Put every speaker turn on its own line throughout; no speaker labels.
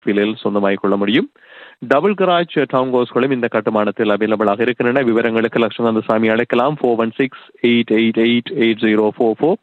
விலையில் சொந்தமாகிக் கொள்ள முடியும். டபுள் கராஜ் டவுன் ஹவுஸ்களும் இந்த கட்டுமானத்தில் அவைலபிளாக இருக்கின்றன. விவரங்களுக்கு லட்சுமணசாமி அழைக்கலாம். 4168888044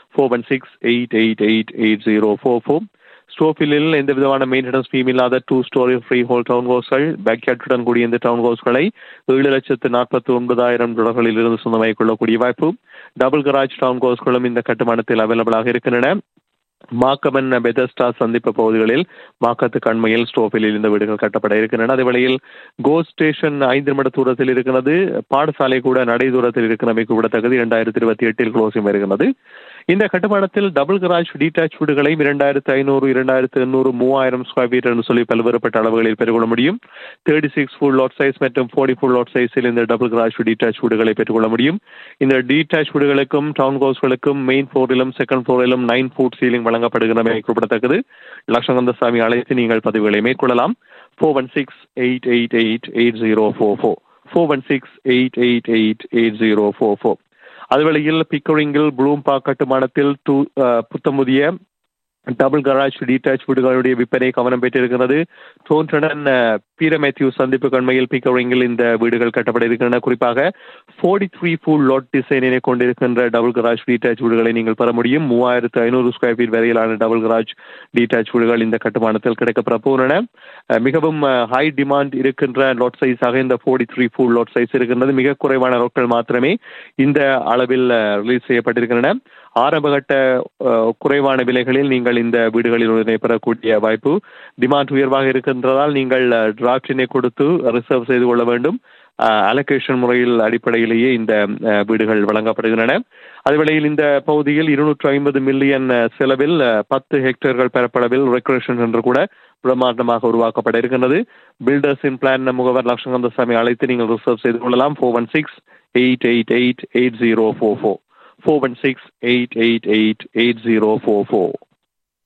4168888044. ஸ்டோஃபிலில் எந்த விதமான மெயின்டெனன்ஸ் ஃபீம் இல்லாத 2 ஸ்டோரி ஃப்ரீ ஹோல் டவுன் ஹவுஸ்கள், பேக்யார்டுடன் கூடிய இந்த டவுன் ஹவுஸ்களை $7,49,000 இருந்து சொந்தமாகிக் கொள்ளக்கூடிய வாய்ப்பு. டபுள் கராஜ் டவுன் ஹவுஸ்களும் இந்த கட்டுமானத்தில் அவைலபிளாக இருக்கின்றன. மாக்கமன் பெதஸ்டா சந்திப்பு பகுதிகளில் மாக்கத்துக்கு அண்மையில் ஸ்டோஃபிலில் இந்த வீடுகள் கட்டப்பட இருக்கின்றன. அதே வேளையில் கோஸ்ட் ஸ்டேஷன் 5 நிமிட தூரத்தில் இருக்கிறது. பாடசாலை கூட நடை தூரத்தில் இருக்கிறமை கூடத்தக்கது. 2028 க்ளோசிங் வருகிறது. இந்த கட்டுமானத்தில் டபுள் கராஜ் டீடாச் வீடுகளையும் 2500, 2800, 3000 ஸ்கொயர் ஃபீட் என்று சொல்லி பல்வேறுபட்ட அளவுகளில் பெற்றுக்கொள்ள முடியும். 36 ஃபுல் லாட் சைஸ் மற்றும் 40 ஃபுல் லாட் சைஸில் இந்த டபுள் கராஜ் டீடாச் வீடுகளை பெற்றுக்கொள்ள முடியும். இந்த டீடாச் வீடுகளுக்கும் down ஹவுஸ்களுக்கும் main ஃப்ளோரிலும் second ஃப்ளோரிலும் 9 food ceiling வழங்கப்படுகிறமை குறிப்பிடத்தக்கது. லட்சுமணசாமி அழைத்து நீங்கள் பதிவுகளை மேற்கொள்ளலாம். 4168888044 4168888044. அதுவேளையில் பிக்கரிங்கில் ப்ளூம் பார்க் கட்டுமானத்தில் புத்தமுதிய டபுள் கராஜ் டீடாச் வீடுகளுடைய விற்பனை கவனம் பெற்றிருக்கிறது. டோன்டன் பீர மேத்யூ சந்திப்பு கண்மையில் பிக்கரிங்கில் இந்த வீடுகள் கட்டப்பட இருக்கின்றன. குறிப்பாக 43 ஃபுல் லாட் டிசைனை கொண்டிருக்கின்ற டபுள் கராஜ் டீடாச் வீடுகளை நீங்கள் பெற முடியும். 3500 ஸ்கொயர் ஃபீட் வரையிலான டபுள் கராஜ் டீடாச் வீடுகள் இந்த கட்டுமானத்தில் கிடைக்கப்பெற போகின்றன. மிகவும் ஹை டிமாண்ட் இருக்கின்ற லாட் சைஸாக இந்த 43 ஃபுல் லாட் சைஸ் இருக்கின்றது. மிக குறைவான லாட்கள் மாத்திரமே இந்த அளவில் ரிலீஸ் செய்யப்பட்டிருக்கின்றன. ஆரம்பகட்ட குறைவான விலைகளில் நீங்கள் இந்த வீடுகளில் பெறக்கூடிய வாய்ப்பு. டிமாண்ட் உயர்வாக இருக்கின்றதால் நீங்கள் டிராஃப்டினை கொடுத்து ரிசர்வ் செய்து கொள்ள வேண்டும். அலோகேஷன் முறையில் அடிப்படையிலேயே இந்த வீடுகள் வழங்கப்படுகின்றன. அதேவேளையில் இந்த பகுதியில் 250 மில்லியன் செலவில் 10 ஹெக்டேர்கள் பரப்பளவில் ரெக்ரேஷன் சென்டர் கூட பிரமாண்டமாக உருவாக்கப்பட இருக்கின்றது. பில்டர்ஸின் பிளான் முகவர் லட்சுமணசாமி அழைத்து நீங்கள் ரிசர்வ் செய்து கொள்ளலாம். 4168888044 4168888044.